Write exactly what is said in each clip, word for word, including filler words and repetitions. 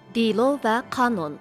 Delo va qonun.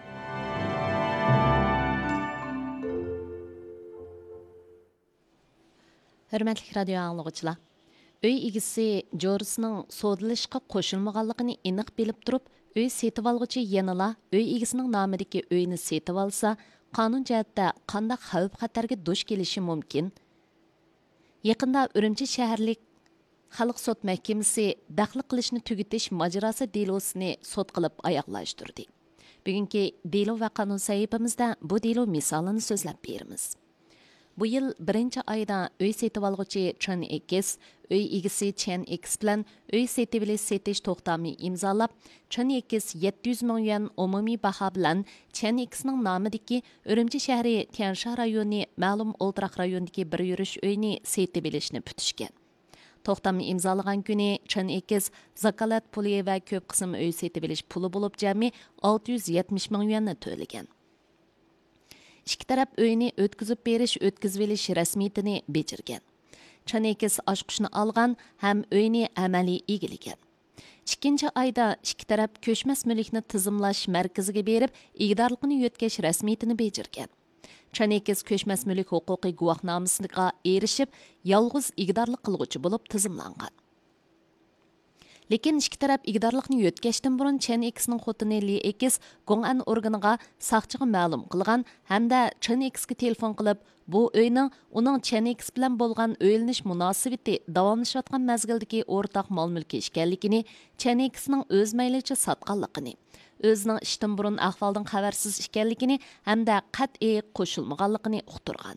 Hörmətli radio anlıqçılar. Öy igisi jorisining sodalashqa qo'shilmaganligini aniq bilib turib, öy setib olg'uchi yanala öy igisining nomidagi uyni setib olsa, qonun jihatda qanday xavf-xatarga duch kelishi mumkin? Yaqinda Urumchi shaharlik Xalq sud mahkamasi daxl qilishni tugutish majrosi delosini sud qilib oyoqlashtirdi. Bugungi delo va qonun sahifamizda bu delo misolini so'zlab beramiz. Bu yil birinchi oyda uy setib olg'uchi Chen X, uy egisi Chen X bilan uy setib olish setish to'xtamini imzolab, Chen X yetti yuz ming yuan umumiy baho bilan Chen Xning nomidagi Urumchi shahri Tiansha rayoni ma'lum o'ltiraq rayonidagi bir yurish uyni setib olishni putishgan. To'xtamni imzolagan kuni Chen X zakalat puli va ko'p qism uy setib olish puli bo'lib jami olti yuz yetmish ming yuanni to'lagan. İki taraf uyni o'tkazib berish, o'tkazib olish rasmiyatini bejirgan. Chen X oshqushni olgan ham uyni amaliy egillagan. ikkinchi oyda ikki taraf ko'chmas mulkni tizimlash markaziga berib, igdorlikni yo'tkash rasmiyatini bejirgan. Chen X ko'chmas mulk huquqiy guvohnomasiga erishib, yolg'iz igdorlik qilg'uchi bo'lib tizimlangan. Lekin ikki taraf igdorlikni yo'tkashdan burun Chen Xning xotini Li X Gong'an organiga saqchiga ma'lum qilgan hamda Chen Xga telefon qilib, bu uyning uning Chen X bilan bo'lgan o'ylanish munosabati davomlashayotgan mazgildagi o'rtaq mol-mulki ekanligini, Chen Xning o'z maylicha sotganligini, o'zining ishdan burun ahvoldan xabarsiz ekanligini hamda qat'iy qo'shilmaganligini uqtirgan.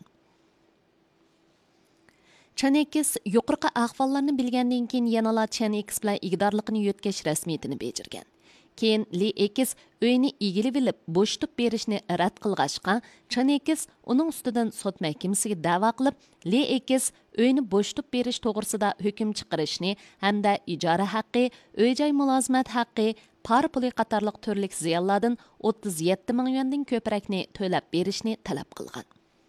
Chen X yuqorqi ahvollarni bilgandan keyin yanala Chen X bilan igdorlikni yo'tkash rasmiyatini bejirgan. Keyin Li X uyni egilib olib, bo'shatib berishni rad qilg'ashqa, Chen X uning ustidan sud mahkamasiga da'vo qilib, Li X uyni bo'shatib berish to'g'risida hukm chiqarishni hamda ijara haqqi, uy-joy mulozimat haqqi, par puli qatorliq turlik ziyonlardan o'ttiz yetti ming yuandan ko'prakni to'lab berishni talab qilgan.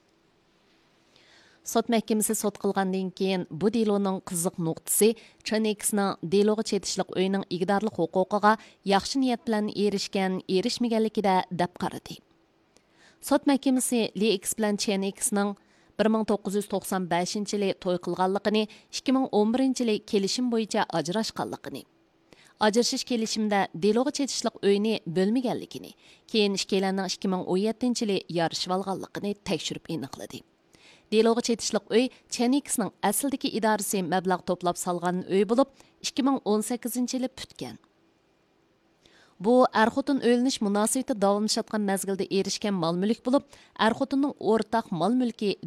Sud mahkamasi sud qilgandan keyin bu deloning qiziq nuqtasi Chen Xning deloga chetishliq uyning igdorlik huquqiga yaxshi niyat bilan erishgan, erishmaganligida deb qaradi. Sud mahkamasi Li X bilan Chen Xning bir ming to'qqiz yuz to'qson beshinchi yili to'y qilganligini, ikki ming o'n birinchi yili kelishim bo'yicha ajrashganligini, ajrashish kelishimda deloga chetishliq uyni bo'lmaganligini, keyin ikkilarning ikki ming o'n yettinchi yili yarashib olganligini tekshirib aniqladi. Deloga chetishliq uy Chen Xning asldagi idorasi mablag' to'plab solgan uy bo'lib, ikki ming o'n sakkizinchi yili putgan. Bu er-xotin o'linish munosabati davomlashayotgan mazgilda erishgan mol-mulk bo'lib, er-xotinning o'rtaq mol-mulki